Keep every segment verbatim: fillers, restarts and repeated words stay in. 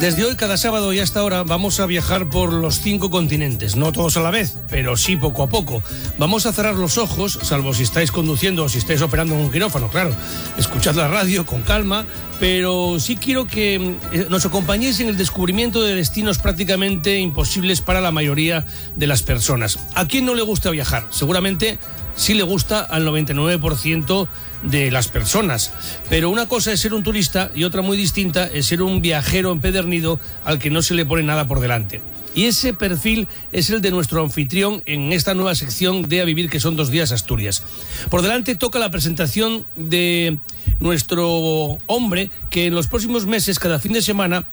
Desde hoy, cada sábado y hasta ahora, vamos a viajar por los cinco continentes. No todos a la vez, pero sí poco a poco. Vamos a cerrar los ojos, salvo si estáis conduciendo o si estáis operando en un quirófano, claro. Escuchad la radio con calma, pero sí quiero que nos acompañéis en el descubrimiento de destinos prácticamente imposibles para la mayoría de las personas. ¿A quién no le gusta viajar? Seguramente sí le gusta al noventa y nueve por ciento de las personas, pero una cosa es ser un turista y otra muy distinta es ser un viajero empedernido al que no se le pone nada por delante. Y ese perfil es el de nuestro anfitrión en esta nueva sección de A Vivir, que son dos días Asturias. Por delante toca la presentación de nuestro hombre que en los próximos meses, cada fin de semana,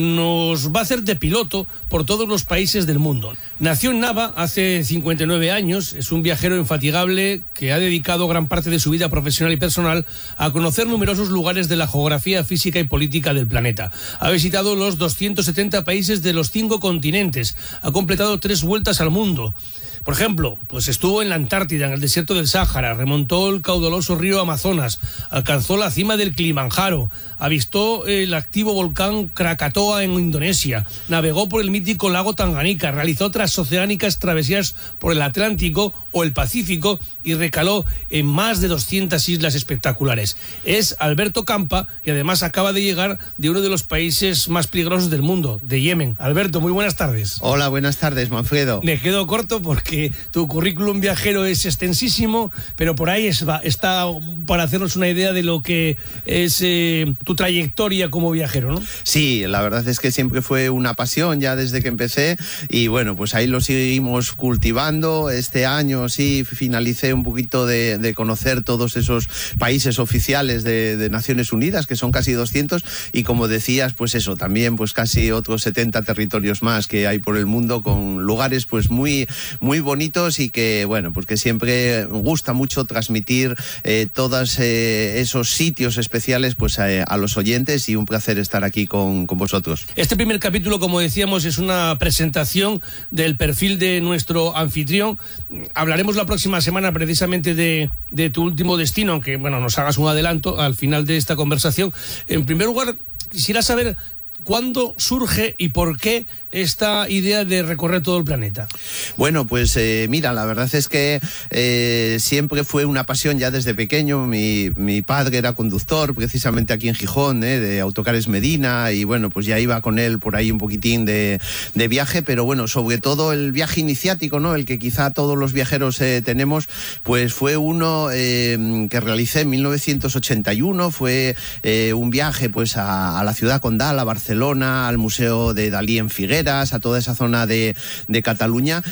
nos va a hacer de piloto por todos los países del mundo. Nació en Nava hace cincuenta y nueve años, es un viajero infatigable que ha dedicado gran parte de su vida profesional y personal a conocer numerosos lugares de la geografía física y política del planeta. Ha visitado los doscientos setenta países de los cinco continentes, ha completado tres vueltas al mundo. Por ejemplo, pues estuvo en la Antártida, en el desierto del Sáhara, remontó el caudaloso río Amazonas, alcanzó la cima del Kilimanjaro, avistó el activo volcán Krakatoa en Indonesia, navegó por el mítico lago Tanganica, realizó transoceánicas travesías por el Atlántico o el Pacífico y recaló en más de doscientas islas espectaculares. Es Alberto Campa y además acaba de llegar de uno de los países más peligrosos del mundo, de Yemen. Alberto, muy buenas tardes. Hola, buenas tardes, Manfredo. Me quedo corto porque que tu currículum viajero es extensísimo, pero por ahí es, está para hacernos una idea de lo que es eh, tu trayectoria como viajero, ¿no? Sí, la verdad es que siempre fue una pasión ya desde que empecé y bueno, pues ahí lo seguimos cultivando. Este año sí finalicé un poquito de, de conocer todos esos países oficiales de, de Naciones Unidas, que son casi doscientos, y como decías, pues eso, también pues casi otros setenta territorios más que hay por el mundo, con lugares pues muy, muy bonitos y que, bueno, porque siempre gusta mucho transmitir eh, todos eh, esos sitios especiales pues a, a los oyentes, y un placer estar aquí con, con vosotros. Este primer capítulo, como decíamos, es una presentación del perfil de nuestro anfitrión. Hablaremos la próxima semana precisamente de, de tu último destino, aunque, bueno, nos hagas un adelanto al final de esta conversación. En primer lugar, quisiera saber ¿cuándo surge y por qué esta idea de recorrer todo el planeta? Bueno, pues eh, mira, la verdad es que eh, siempre fue una pasión ya desde pequeño. Mi, mi padre era conductor precisamente aquí en Gijón, eh, de Autocares Medina, y bueno, pues ya iba con él por ahí un poquitín de, de viaje, pero bueno, sobre todo el viaje iniciático, ¿no? El que quizá todos los viajeros eh, tenemos, pues fue uno eh, que realicé en mil novecientos ochenta y uno, fue eh, un viaje pues a, a la ciudad condal, a Barcelona, Barcelona, al Museo de Dalí en Figueras, a toda esa zona de, de Cataluña.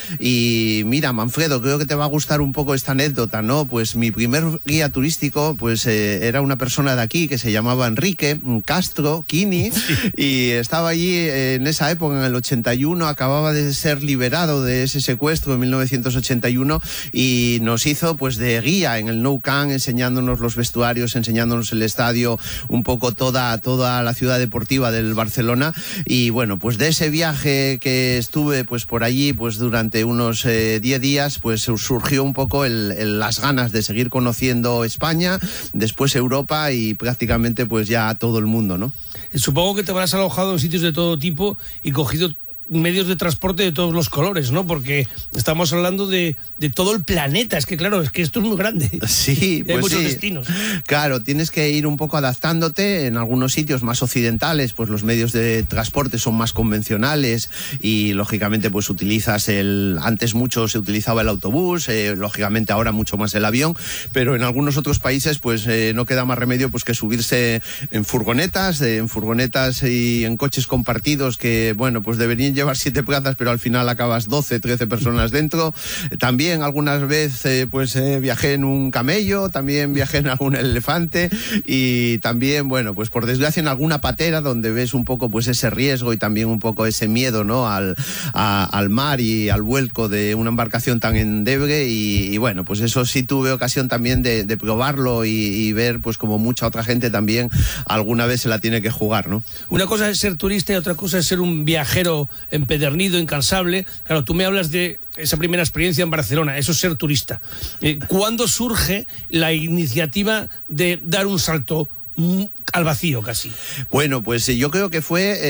Y mira, Manfredo, creo que te va a gustar un poco esta anécdota, ¿no? Pues mi primer guía turístico pues eh, era una persona de aquí que se llamaba Enrique Castro Quini, sí. Y estaba allí eh, en esa época, en el ochenta y uno, acababa de ser liberado de ese secuestro en mil novecientos ochenta y uno, y nos hizo pues de guía en el Nou Camp, enseñándonos los vestuarios, enseñándonos el estadio, un poco toda, toda la ciudad deportiva del Barcelona. Barcelona. Y bueno, pues de ese viaje que estuve pues por allí pues durante unos eh, diez días, pues surgió un poco el, el, las ganas de seguir conociendo España, después Europa y prácticamente pues ya todo el mundo, ¿no? Supongo que te habrás alojado en sitios de todo tipo y cogido medios de transporte de todos los colores, ¿no? Porque estamos hablando de, de todo el planeta. Es que claro, es que esto es muy grande. Sí, pues hay muchos sí. destinos. Claro, tienes que ir un poco adaptándote. En algunos sitios más occidentales, pues los medios de transporte son más convencionales y lógicamente pues utilizas el... Antes mucho se utilizaba el autobús, eh, lógicamente ahora mucho más el avión, pero en algunos otros países pues eh, no queda más remedio pues que subirse en furgonetas, eh, en furgonetas y en coches compartidos que, bueno, pues deberían llevar siete plazas, pero al final acabas doce, trece personas dentro. También algunas veces eh, pues eh, viajé en un camello, también viajé en algún elefante y también, bueno, pues por desgracia en alguna patera, donde ves un poco pues ese riesgo y también un poco ese miedo, ¿no? Al, a, al mar y al vuelco de una embarcación tan endeble y, y bueno, pues eso sí tuve ocasión también de, de probarlo y, y ver pues como mucha otra gente también alguna vez se la tiene que jugar, ¿no? Una cosa es ser turista y otra cosa es ser un viajero empedernido, incansable. Claro, tú me hablas de esa primera experiencia en Barcelona, eso es ser turista. Eh, ¿Cuándo surge la iniciativa de dar un salto al vacío casi? Bueno, pues yo creo que fue...